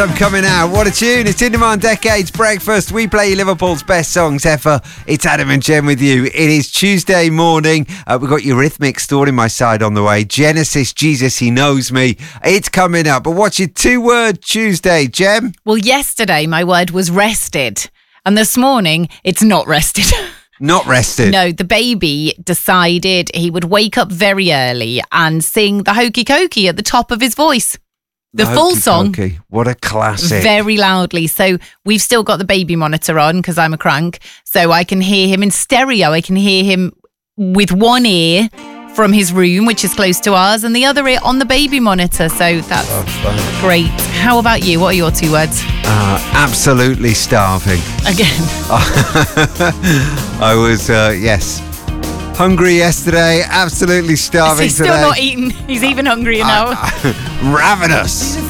I'm coming out. What a tune. It's In Demand Decades Breakfast. We play Liverpool's best songs ever. It's Adam and Jen with you. It is Tuesday morning. We've got Eurythmics, Thought in My Side on the way. Genesis, Jesus, He Knows Me. It's coming up. But what's your 2-word Tuesday, Jem? Well, yesterday my word was rested. And this morning, it's not rested. Not rested. No, the baby decided he would wake up very early and sing the Hokey Cokey at the top of his voice. The full song. What a classic. Very loudly. So we've still got the baby monitor on because I'm a crank. So I can hear him in stereo. I can hear him with one ear from his room, which is close to ours, and the other ear on the baby monitor. So that's great. How about you? What are your 2 words? Absolutely starving. Again. I was, yes. Hungry yesterday, absolutely starving He's still today. not eating. He's even hungrier now. Ravenous.